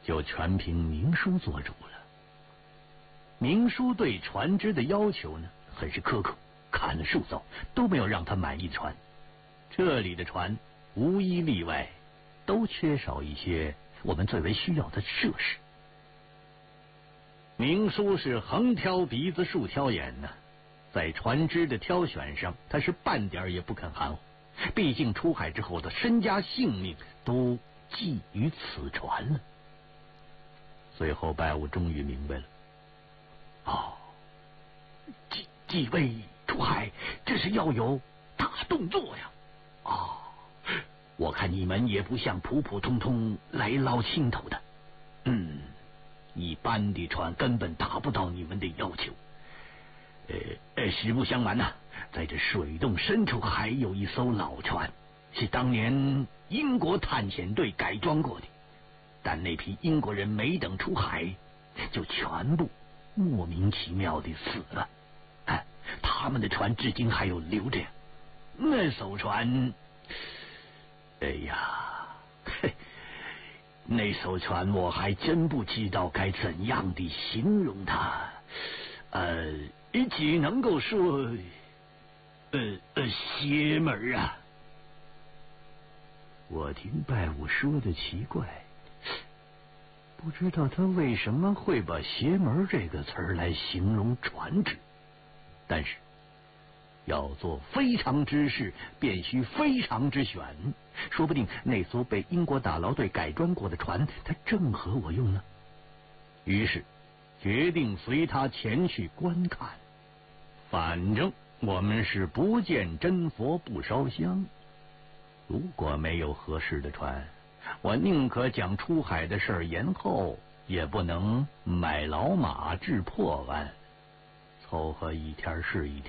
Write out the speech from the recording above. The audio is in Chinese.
就全凭明叔做主了。明叔对船只的要求呢，很是苛刻，看了数艘都没有让他满意的船。这里的船无一例外都缺少一些我们最为需要的设施。明叔是横挑鼻子竖挑眼呢，在船只的挑选上他是半点也不肯含糊，毕竟出海之后的身家性命都寄于此船了。最后拜物终于明白了，几位出海这是要有大动作呀！我看你们也不像普普通通来捞青头的，一般的船根本达不到你们的要求。实不相瞒呐，在这水洞深处还有一艘老船，是当年英国探险队改装过的，但那批英国人没等出海，就全部莫名其妙的死了。他们的船至今还有留着。那艘船，那艘船我还真不知道该怎样的形容它，只能够说，邪门啊！我听拜武说的奇怪，不知道他为什么会把邪门这个词儿来形容船只，但是要做非常之事，便需非常之选。说不定那艘被英国打捞队改装过的船，它正合我用呢。于是决定随他前去观看。反正我们是不见真佛不烧香，如果没有合适的船，我宁可将出海的事延后，也不能买老马治破案，凑合一天是一天。